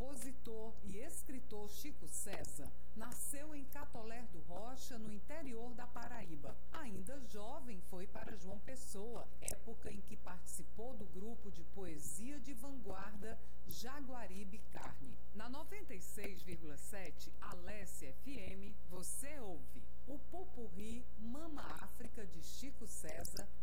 compositor e escritor Chico César nasceu em Catolé do Rocha, no interior da Paraíba. Ainda jovem, foi para João Pessoa, época em que participou do grupo de poesia de vanguarda Jaguaribe Carne. Na 96,7 Alesse FM, você ouve o Popurrí Mama África de Chico César,